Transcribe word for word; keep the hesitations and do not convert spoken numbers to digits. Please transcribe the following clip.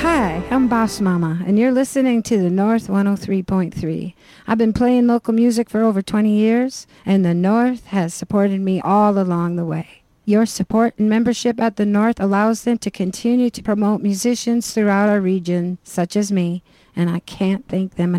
Hi, I'm Boss Mama, and you're listening to the North one oh three point three. I've been playing local music for over twenty years, and the North has supported me all along the way. Your support and membership at the North allows them to continue to promote musicians throughout our region, such as me, and I can't thank them enough.